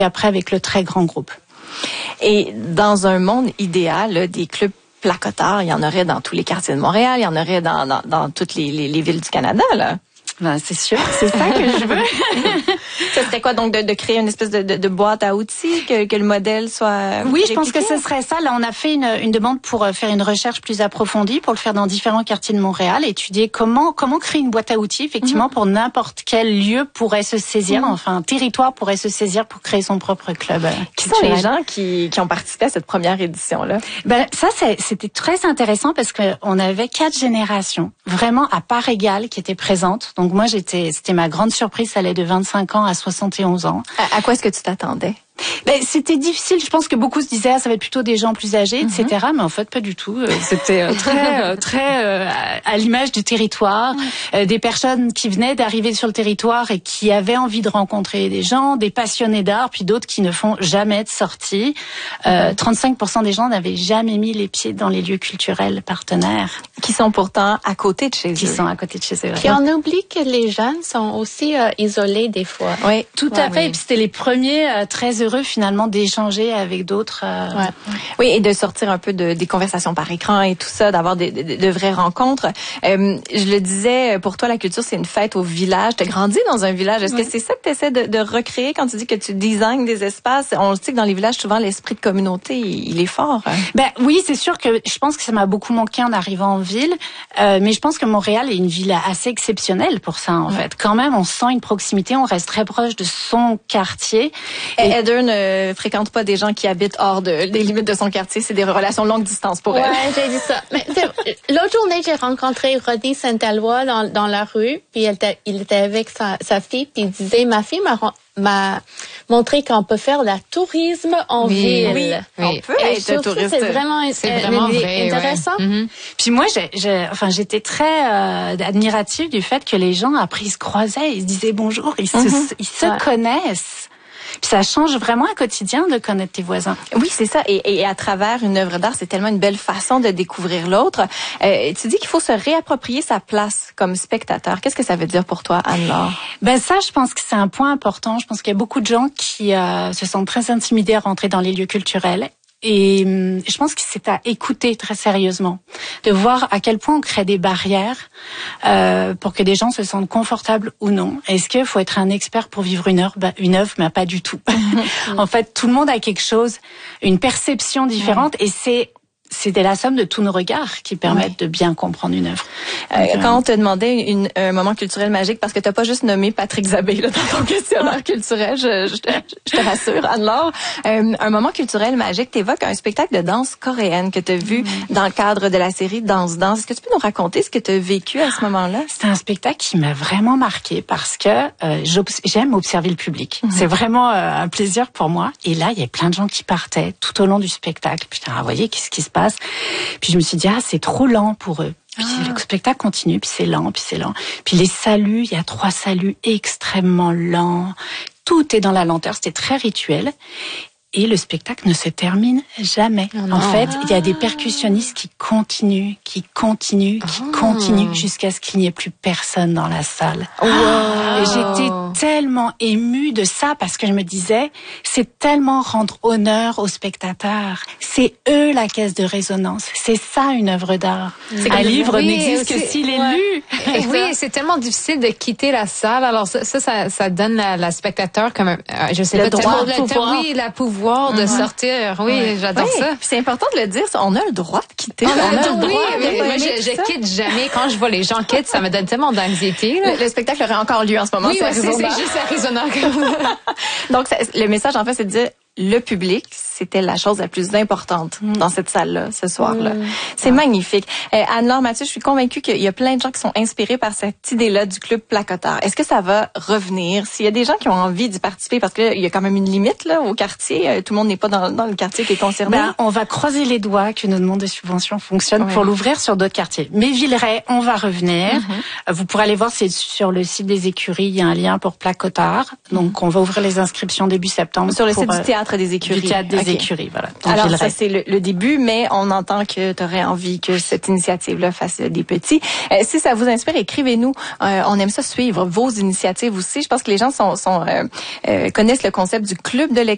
après avec le très grand groupe. Et dans un monde idéal, là, des clubs placotards, il y en aurait dans tous les quartiers de Montréal, il y en aurait dans toutes les villes du Canada, là. Ben, c'est sûr, c'est ça que je veux. Ça serait quoi donc de créer une espèce de boîte à outils, que le modèle soit Oui, répliqué? je pense que ce serait ça. Là, on a fait une demande pour faire une recherche plus approfondie, pour le faire dans différents quartiers de Montréal, étudier comment créer une boîte à outils, effectivement, pour n'importe quel lieu pourrait se saisir, enfin, un territoire pourrait se saisir pour créer son propre club. Qui sont les gens qui ont participé à cette première édition-là? Ben, ça, c'était très intéressant parce qu'on avait 4 générations, vraiment à part égale, qui étaient présentes. Donc, moi, c'était ma grande surprise, ça allait de 25 ans à 71 ans. À quoi est-ce que tu t'attendais? Ben, c'était difficile. Je pense que beaucoup se disaient, ça va être plutôt des gens plus âgés, etc. Mais en fait, pas du tout. C'était très à l'image du territoire. Des personnes qui venaient d'arriver sur le territoire et qui avaient envie de rencontrer des gens, des passionnés d'art, puis d'autres qui ne font jamais de sortie. 35% des gens n'avaient jamais mis les pieds dans les lieux culturels partenaires. Qui sont pourtant à côté de chez eux. Qui sont à côté de chez eux. Puis on oublie que les jeunes sont aussi isolés des fois. Oui, tout à fait. Et puis c'était les premiers très heureux finalement d'échanger avec d'autres. Oui, et de sortir un peu des conversations par écran et tout ça, d'avoir de vraies rencontres. Je le disais, pour toi, la culture, c'est une fête au village. Tu as grandi dans un village. Est-ce que c'est ça que tu essaies de recréer quand tu dis que tu designes des espaces? On sait que dans les villages, souvent, l'esprit de communauté, il est fort. Ben oui, c'est sûr que je pense que ça m'a beaucoup manqué en arrivant en ville. Mais je pense que Montréal est une ville assez exceptionnelle pour ça, en fait. Quand même, on sent une proximité, on reste très proche de son quartier. Et Heather ne fréquente pas des gens qui habitent hors des limites de son quartier. C'est des relations longue distance pour elle. Ouais, j'ai dit ça. Mais l'autre journée, j'ai rencontré Rodney Saint-Éloi dans la rue, puis il était avec sa fille, puis il disait, ma fille m'a montré qu'on peut faire de tourisme en ville. Oui, on peut être touriste. C'est vraiment vrai, intéressant. Ouais. Mm-hmm. Puis moi, j'étais très admirative du fait que les gens, après, ils se croisaient, ils se disaient bonjour, ils se connaissent. Puis ça change vraiment un quotidien de connaître tes voisins. Oui, c'est ça. Et à travers une œuvre d'art, c'est tellement une belle façon de découvrir l'autre. Tu dis qu'il faut se réapproprier sa place comme spectateur. Qu'est-ce que ça veut dire pour toi, Anne-Laure? Ben ça, je pense que c'est un point important. Je pense qu'il y a beaucoup de gens qui se sentent très intimidés à rentrer dans les lieux culturels. Et je pense que c'est à écouter très sérieusement, de voir à quel point on crée des barrières pour que des gens se sentent confortables ou non. Est-ce qu'il faut être un expert pour vivre une œuvre? Ben pas du tout. En fait, tout le monde a quelque chose, une perception différente, et c'était la somme de tous nos regards qui permettent de bien comprendre une œuvre. Quand on te demandait un moment culturel magique, parce que t'as pas juste nommé Patrick Zabé là, dans ton questionnaire culturel, je te rassure, Anne-Laure. Un moment culturel magique, t'évoques un spectacle de danse coréenne que t'as vu dans le cadre de la série Danse. Est-ce que tu peux nous raconter ce que t'as vécu à ce moment-là? C'est un spectacle qui m'a vraiment marqué parce que j'aime observer le public. C'est vraiment un plaisir pour moi. Et là, il y a plein de gens qui partaient tout au long du spectacle. Putain, vous voyez, qu'est-ce qui se passe? Puis je me suis dit, c'est trop lent pour eux. Puis le spectacle continue, puis c'est lent, puis c'est lent. Puis les saluts, il y a 3 saluts extrêmement lents. Tout est dans la lenteur, c'était très rituel. Et le spectacle ne se termine jamais. En fait, il y a des percussionnistes qui continuent jusqu'à ce qu'il n'y ait plus personne dans la salle. Wow. Et j'étais tellement émue de ça parce que je me disais, c'est tellement rendre honneur aux spectateurs. C'est eux la caisse de résonance. C'est ça une œuvre d'art. Un livre n'existe que s'il est lu. Oui, c'est tellement difficile de quitter la salle. Alors ça donne la spectateur comme je sais le pas, droit, la pouvoir de sortir. Oui, j'adore ça. Puis c'est important de le dire, on a le droit de quitter. Moi, je quitte jamais. Quand je vois les gens quitter, ça me donne tellement d'anxiété. Le spectacle aurait encore lieu en ce moment. Oui, c'est juste Arizona. Donc, le message, en fait, c'est de dire, le public, c'était la chose la plus importante dans cette salle-là, ce soir-là. C'est magnifique. Anne-Laure Mathieu, je suis convaincue qu'il y a plein de gens qui sont inspirés par cette idée-là du club placotard. Est-ce que ça va revenir? S'il y a des gens qui ont envie d'y participer, parce qu'il y a quand même une limite là au quartier, tout le monde n'est pas dans le quartier qui est concerné. On va croiser les doigts que notre demande de subvention fonctionne pour l'ouvrir sur d'autres quartiers. Mais Villeray, on va revenir. Vous pourrez aller voir, c'est sur le site des écuries, il y a un lien pour placotard. Donc, on va ouvrir les inscriptions début septembre. Sur le site du théâtre des écuries. Du théâtre des écuries, voilà. Donc, alors, ça, c'est le début, mais on entend que tu aurais envie que cette initiative-là fasse des petits. Si ça vous inspire, écrivez-nous. On aime ça suivre vos initiatives aussi. Je pense que les gens connaissent le concept du club de lecture.